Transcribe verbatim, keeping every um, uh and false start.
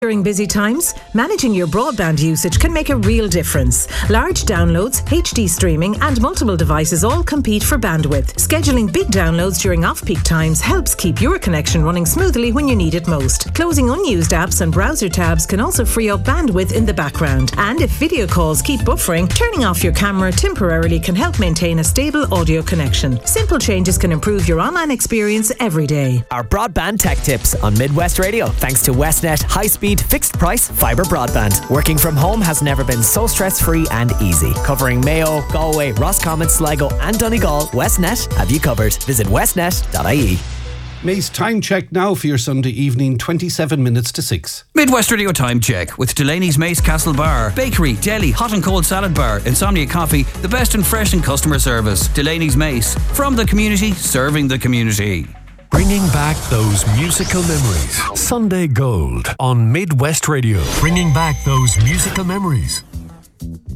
During busy times, managing your broadband usage can make a real difference. Large downloads, H D streaming and multiple devices all compete for bandwidth. Scheduling big downloads during off-peak times helps keep your connection running smoothly when you need it most. Closing unused apps and browser tabs can also free up bandwidth in the background. And if video calls keep buffering, turning off your camera temporarily can help maintain a stable audio connection. Simple changes can improve your online experience every day. Our broadband tech tips on Midwest Radio, thanks to Westnet high-speed fixed price fibre broadband. Working from home has never been so stress-free and easy. Covering Mayo, Galway, Roscommon, Sligo and Donegal, Westnet have you covered. Visit westnet dot I E. May's time check now for your Sunday evening, twenty-seven minutes to six. Midwest Radio time check with Delaney's Mace Castle Bar, Bakery, Deli, Hot and Cold Salad Bar, Insomnia Coffee, the best in fresh and customer service. Delaney's Mace, from the community, serving the community. Bringing back those musical memories. Sunday Gold on Midwest Radio. Bringing back those musical memories.